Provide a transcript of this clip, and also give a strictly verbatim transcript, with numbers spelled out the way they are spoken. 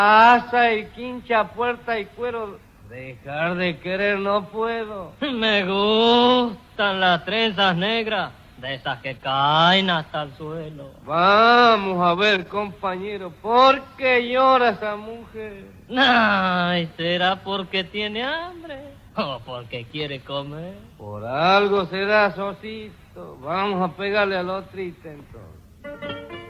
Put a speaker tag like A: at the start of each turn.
A: Asa y quincha, puerta y cuero. Dejar de querer no puedo.
B: Me gustan las trenzas negras, de esas que caen hasta el suelo.
A: Vamos a ver, compañero, ¿por qué llora esa mujer?
B: Ay, ¿será porque tiene hambre o porque quiere comer?
A: Por algo será, Sosito. Vamos a pegarle al otro entonces.